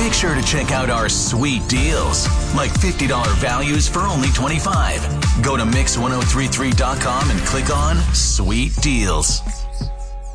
Make sure to check out our sweet deals, like $50 values for only $25. Go to Mix1033.com and click on Sweet Deals.